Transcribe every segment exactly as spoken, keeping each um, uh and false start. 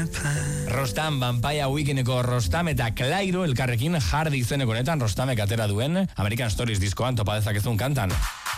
Rostam, Vampire Weekendeko Rostam eta Clairo elkarrekin Hardy izeneko honetan Rostamek atera duen American Stories diskoan topa dezakezun kantan.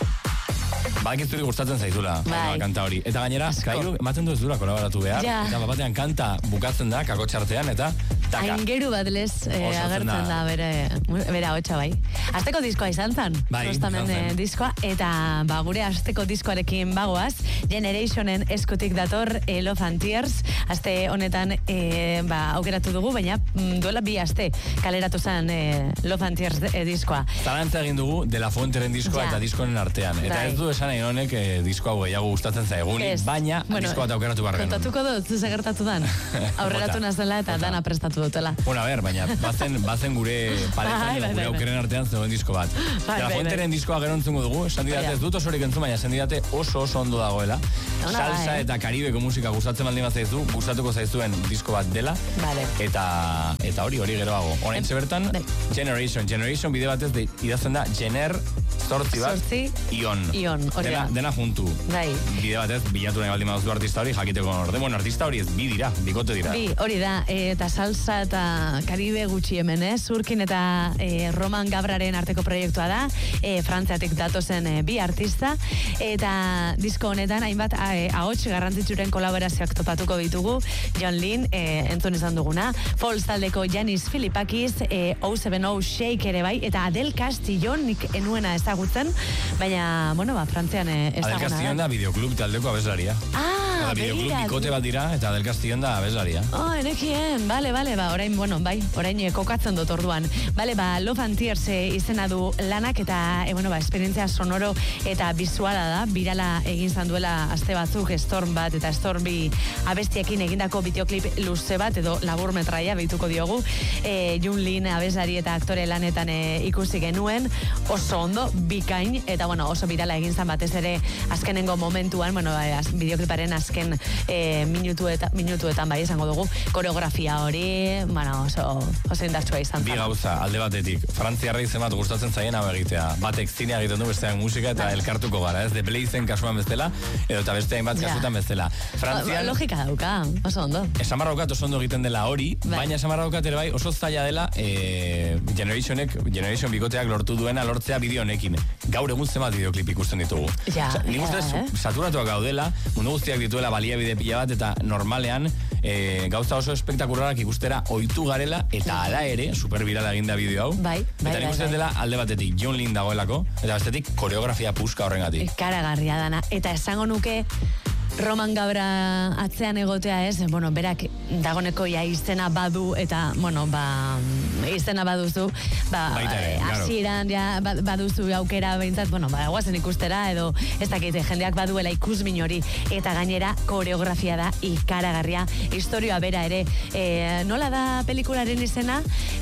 Badakizturi gustatzen zaizula bai. Kanta hori. Eta gainera, Clairo ematen du ez dura kolaboratu behar. Ja. Eta batean kanta bukatzen da, kakotxartean, eta taka. Aingeru bat lez eh, agertzen da, da bere, bere hotxa bai. Azteko diskoa izan zen, bai, Rostamen eh, diskoa, eta ba, gure azteko diskoarekin bagoaz, Generationen eskutik dator eh, Love and Tears, azte honetan eh, ba, aukeratu dugu, baina mm, duela bi aste kaleratu zen eh, Love and Tears eh, diskoa. Zalantza egin dugu De La Fuenteren diskoa ja. eta diskonen artean. Eta bai. ez du esan nahi honek eh, diskoa gehiago gustatzen zaigunik, baina bueno, diskoa eta aukeratu barren. Kontatuko dut, ze gertatu dan. Aurreratu nazela eta dana prestatu dutela. Bueno, a ver, baina bazen, bazen gure paletan edo gure aukeren artean zegoen disko bat. De La Fuenteren diskoa gero entzungo dugu, esan didate ez dut osorik entzun, baina esan didate oso oso ondo dagoela. Salsa eta karibeko musika gustatzen baldin bat zaizu, gustatuko zaizuen disko bat dela. Vale. Eta eta hori hori geroago. Oraintxe bertan Generation, Generation bide batez de idazten da Gener Zortzi bat, Ion. Ion, hori dena, da. dena juntu. Bai. Bide batez, bilatu nahi baldin baduzu artista hori, jakiteko norde. Bueno, artista hori ez, bi dira, bikote dira. Bi, hori da, e, eta salsa eta Karibe gutxi hemen, ez? Urkin eta e, Roman Gabraren arteko proiektua da, e, Frantziatik datozen e, bi artista, eta disko honetan, hainbat, e, ahots garrantzitsuren kolaborazioak topatuko ditugu, John Lynn, e, entzun izan duguna, Falls taldeko Janis Filipakis, e, O siete O Shake ere bai, eta Adel Castillon, nik enuena ezagutzen, baina, bueno, ba, Frantzian e, ezaguna. Adel Castillon da videoclub taldeko abeslaria. Ah, videoclub bikote bat dira, eta Adel Castillon da abeslaria. Oh, enekien, bale, bale, ba, orain, bueno, bai, orain e, kokatzen dut orduan. Bale, ba, Love and Tears e, izena du lanak, eta, e, bueno, ba, esperientzia sonoro eta bizuala da, birala egin zan duela aste batzuk, Storm bat, eta Storm bi abestiekin egindako videoklip luze bat, edo labur metraia behituko diogu, e, Jun Lin abeslari eta aktore lanetan e, ikusi genuen, oso ondo, bikain, eta, bueno, oso birala egin zan batez ere azkenengo momentuan, bueno, az, videokliparen azken e, minutuetan, minutuetan bai esango dugu, koreografia hori, bueno, oso, oso indartsua izan zan. Bi gauza, alde batetik, frantziarra izen bat gustatzen zaien hau egitea, batek zinea egiten du bestean musika eta elkartuko gara, ez, de Blazen kasuan bezala, edo eta beste hainbat kasutan bezala. Frantzian, logika dauka, oso ondo. Esan barraukat oso ondo egiten dela hori, bai. Baina esan barraukat ere bai oso zaila dela e, Generationek, Generation bikoteak lortu duena lortzea bideo honekin. Gaur egun zenbat bideoklip ikusten ditugu. Ja, Osa, nik uste eh? saturatuak gaudela, mundu guztiak dituela baliabide pila bat, eta normalean e, gauza oso espektakularak ikustera ohitu garela, eta hala ere, superbirala eginda bideo hau. Bai, bai, eta nik uste bai, dela alde batetik John Lynn dagoelako, eta bestetik koreografia puska horrengatik. Karagarria dana, eta esango nuke Roman Gabra atzean egotea ez, bueno, berak dagoneko ja izena badu, eta, bueno, ba, izena baduzu, ba, hasieran ja baduzu aukera behintzat, bueno, ba, guazen ikustera, edo ez dakite, jendeak baduela ikusmin hori, eta gainera koreografia da ikaragarria, historioa bera ere, e, nola da pelikularen izena,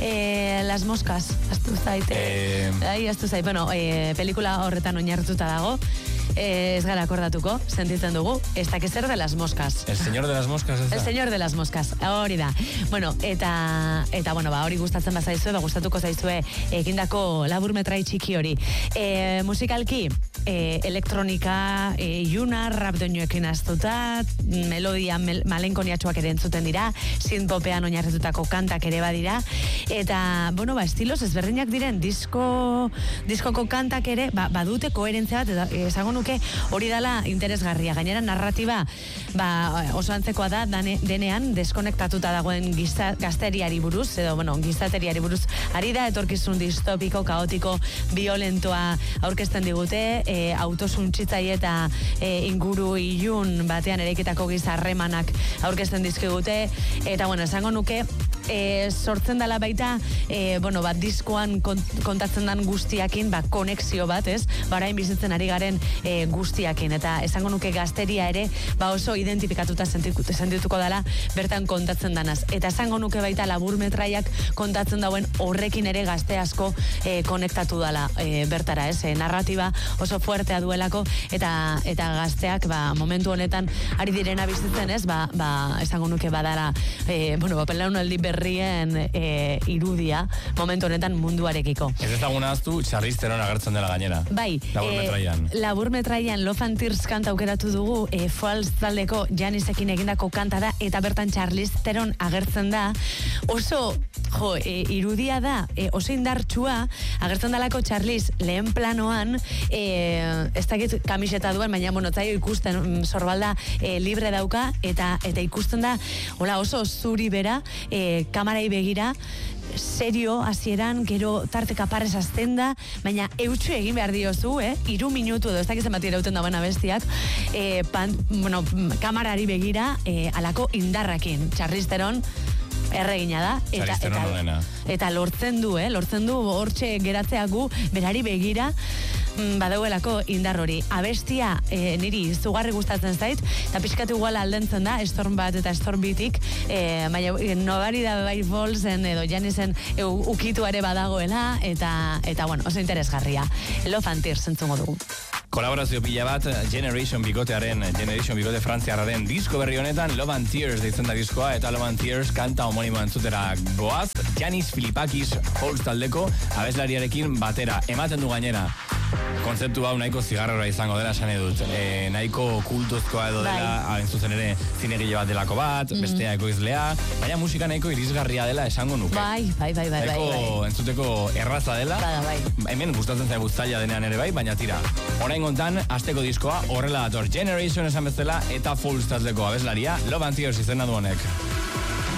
e, Las Moscas, aztu zait, e, ai, aztu zait, bueno, e, pelikula horretan oinarrituta dago, Eh, ez gara akordatuko, sentitzen dugu, ez dakiz zer de las moscas. El señor de las moscas ez da? El señor de las moscas, hori da. Bueno, eta, eta bueno, ba, hori gustatzen bazaizue, ba, gustatuko zaizue egindako laburmetrai txiki hori. E, musikalki, e, elektronika, e, iluna, rap doinuekin aztuta, melodia mel, malenkoniatxoak ere entzuten dira, synth-popean oinarritutako kantak ere badira, eta, bueno, ba, estilos ezberdinak diren, disko, diskoko kantak ere, ba, badute koherentzia bat, eta esango nuke hori dala interesgarria. Gainera narratiba ba, oso antzekoa da dane, denean deskonektatuta dagoen giza, gazteriari buruz, edo bueno, gizateriari buruz ari da, etorkizun distopiko, kaotiko, violentoa aurkezten digute, e, autosuntzitzai eta e, inguru ilun batean erekitako gizarremanak aurkezten dizkigute, eta bueno, esango nuke e, sortzen dela baita e, bueno, bat diskoan kontatzen dan guztiakin, ba, konexio bat, ez? Barain bizitzen ari garen e, guztiakin, eta esango nuke gazteria ere ba oso identifikatuta sentituko dela bertan kontatzen danaz, eta esango nuke baita laburmetraiak kontatzen dauen horrekin ere gazte asko e, konektatu dela e, bertara, ez? E, narratiba oso fuertea duelako, eta eta gazteak ba, momentu honetan ari direna bizitzen, ez? Ba, ba, esango nuke badala e, bueno, ba, pelaunaldi berri berrien e, irudia momentu honetan munduarekiko. Ez ezaguna aztu, Charlize Theron agertzen dela gainera. Bai, labur metraian. E, labur metraian Love and Tears kanta aukeratu dugu, e, Falls taldeko Janicekin egindako kanta da, eta bertan Charlize Theron agertzen da, oso, jo, e, irudia da, e, oso indartsua, agertzen dalako Charlize lehen planoan, e, ez dakit kamiseta duen, baina monotzaio ikusten, sorbalda e, libre dauka, eta eta ikusten da, hola, oso zuri bera, e, kamarai begira, serio, hasieran gero tarteka parrez azten da, baina eutxu egin behar diozu, eh? Iru minutu edo, ez dakizen bat irauten dagoen abestiak, eh, pan, bueno, kamarari begira, eh, alako indarrakin. Charlize Theron erregina da, eta, eta, eta lortzen du, eh? Lortzen du hortxe geratzeagu, berari begira, badauelako indar hori. Abestia e, niri zugarri gustatzen zait, eta pixkatu igual aldentzen da, Storm bat eta Storm bitik, e, baina nobari da bai Fallsen edo Janisen e, ukituare badagoela, eta, eta bueno, oso interesgarria. Love and Tears entzungo dugu. Kolaborazio pila bat, Generation Bikotearen, Generation Bikote frantziarraren disko berri honetan, Love and Tears deitzen da diskoa, eta Love and Tears kanta homonimo entzutera goaz, Janis Filipakis Falls taldeko abeslariarekin batera. Ematen du gainera, kontzeptu hau nahiko zigarrora izango dela esan edut. E, nahiko kultuzkoa edo dela, hain zuzen ere zinegile bat delako bat, mm-hmm. bestea ekoizlea, baina musika nahiko irisgarria dela esango nuke. Bai, bai, bai, bai. Nahiko bai, bai. entzuteko erraza dela, Bada, bai. Hemen gustatzen zaigu zaila denean ere bai, baina tira. Orain gontan, asteko diskoa horrela dator Generation esan bezala eta Falls taldeko abeslaria, Love and Tears izena du honek.